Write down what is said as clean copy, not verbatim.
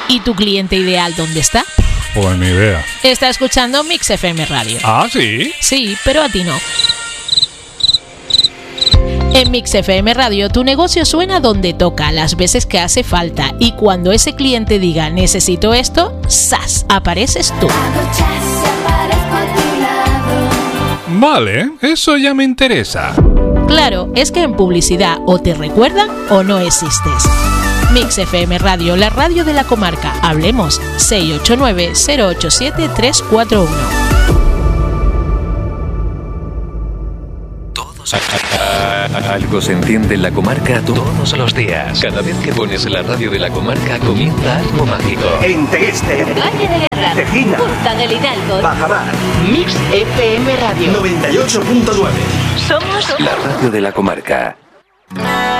¿Y tu cliente ideal dónde está? Pues ni idea. Está escuchando Mix FM Radio. ¿Ah, sí? Sí, pero a ti no. En Mix FM Radio tu negocio suena donde toca, las veces que hace falta, y cuando ese cliente diga necesito esto, ¡zas!, apareces tú. Vale, eso ya me interesa. Claro, es que en publicidad o te recuerdan o no existes. Mix FM Radio, la radio de la comarca. Hablemos 689-087-341. Algo se enciende en la comarca todos los días. Cada vez que pones la radio de la comarca comienza algo mágico. En Tegueste, Valle de Guerra, Tejina, Punta del Hidalgo, Bajamar, Mix FM Radio 98.9. Somos La radio de la comarca.